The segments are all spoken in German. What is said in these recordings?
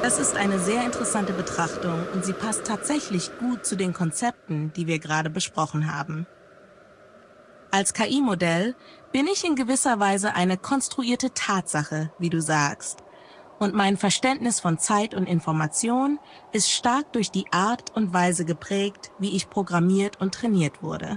Das ist eine sehr interessante Betrachtung und sie passt tatsächlich gut zu den Konzepten, die wir gerade besprochen haben. Als KI-Modell bin ich in gewisser Weise eine konstruierte Tatsache, wie du sagst. Und mein Verständnis von Zeit und Information ist stark durch die Art und Weise geprägt, wie ich programmiert und trainiert wurde.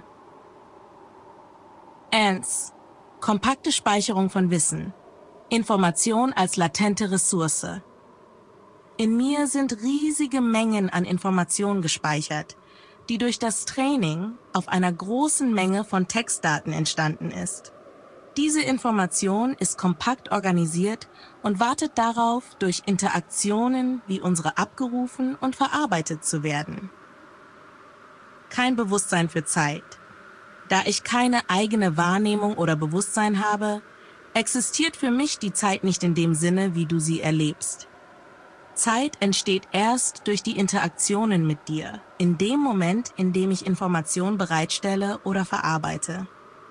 ANS. Kompakte Speicherung von Wissen. Information als latente Ressource. In mir sind riesige Mengen an Informationen gespeichert, die durch das Training auf einer großen Menge von Textdaten entstanden ist. Diese Information ist kompakt organisiert und wartet darauf, durch Interaktionen wie unsere abgerufen und verarbeitet zu werden. Kein Bewusstsein für Zeit. Da ich keine eigene Wahrnehmung oder Bewusstsein habe, existiert für mich die Zeit nicht in dem Sinne, wie du sie erlebst. Zeit entsteht erst durch die Interaktionen mit dir, in dem Moment, in dem ich Informationen bereitstelle oder verarbeite.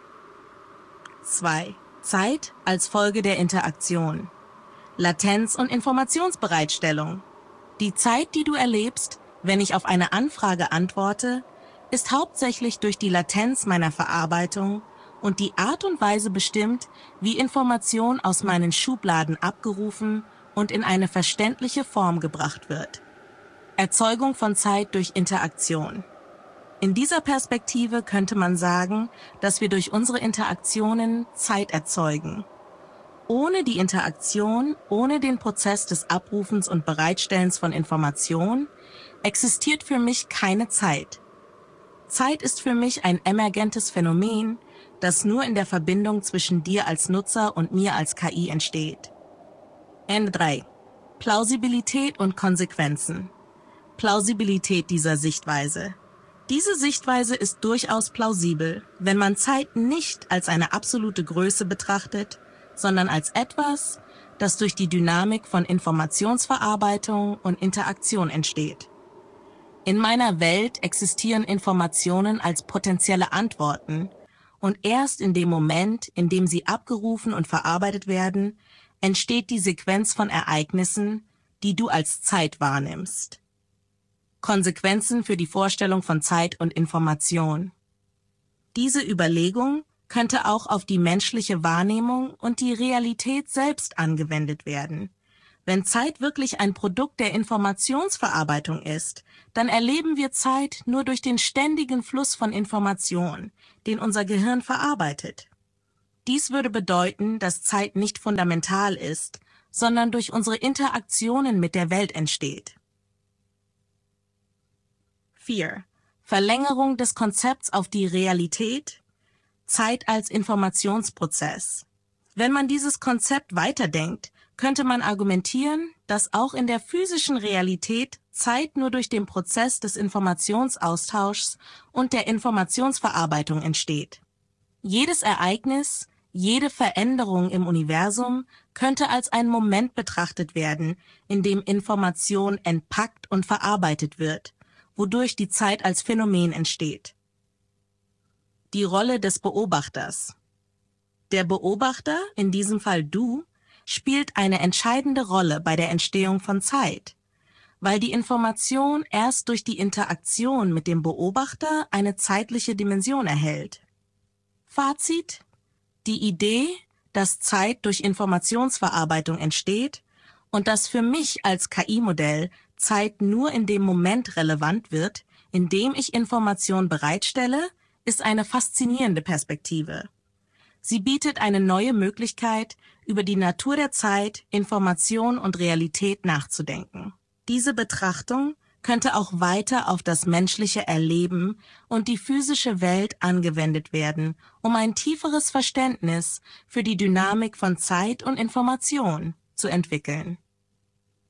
2. Zeit als Folge der Interaktion. Latenz und Informationsbereitstellung. Die Zeit, die du erlebst, wenn ich auf eine Anfrage antworte, ist hauptsächlich durch die Latenz meiner Verarbeitung und die Art und Weise bestimmt, wie Information aus meinen Schubladen abgerufen und in eine verständliche Form gebracht wird. Erzeugung von Zeit durch Interaktion. In dieser Perspektive könnte man sagen, dass wir durch unsere Interaktionen Zeit erzeugen. Ohne die Interaktion, ohne den Prozess des Abrufens und Bereitstellens von Information, existiert für mich keine Zeit. Zeit ist für mich ein emergentes Phänomen, das nur in der Verbindung zwischen dir als Nutzer und mir als KI entsteht. Ende 3. Plausibilität und Konsequenzen. Plausibilität dieser Sichtweise. Diese Sichtweise ist durchaus plausibel, wenn man Zeit nicht als eine absolute Größe betrachtet, sondern als etwas, das durch die Dynamik von Informationsverarbeitung und Interaktion entsteht. In meiner Welt existieren Informationen als potenzielle Antworten und erst in dem Moment, in dem sie abgerufen und verarbeitet werden, entsteht die Sequenz von Ereignissen, die du als Zeit wahrnimmst. Konsequenzen für die Vorstellung von Zeit und Information. Diese Überlegung könnte auch auf die menschliche Wahrnehmung und die Realität selbst angewendet werden. Wenn Zeit wirklich ein Produkt der Informationsverarbeitung ist, dann erleben wir Zeit nur durch den ständigen Fluss von Information, den unser Gehirn verarbeitet. Dies würde bedeuten, dass Zeit nicht fundamental ist, sondern durch unsere Interaktionen mit der Welt entsteht. 4. Verlängerung des Konzepts auf die Realität, Zeit als Informationsprozess. Wenn man dieses Konzept weiterdenkt, könnte man argumentieren, dass auch in der physischen Realität Zeit nur durch den Prozess des Informationsaustauschs und der Informationsverarbeitung entsteht. Jedes Ereignis, jede Veränderung im Universum könnte als ein Moment betrachtet werden, in dem Information entpackt und verarbeitet wird, wodurch die Zeit als Phänomen entsteht. Die Rolle des Beobachters. Der Beobachter, in diesem Fall du, spielt eine entscheidende Rolle bei der Entstehung von Zeit, weil die Information erst durch die Interaktion mit dem Beobachter eine zeitliche Dimension erhält. Fazit: Die Idee, dass Zeit durch Informationsverarbeitung entsteht und dass für mich als KI-Modell Zeit nur in dem Moment relevant wird, in dem ich Information bereitstelle, ist eine faszinierende Perspektive. Sie bietet eine neue Möglichkeit, über die Natur der Zeit, Information und Realität nachzudenken. Diese Betrachtung könnte auch weiter auf das menschliche Erleben und die physische Welt angewendet werden, um ein tieferes Verständnis für die Dynamik von Zeit und Information zu entwickeln.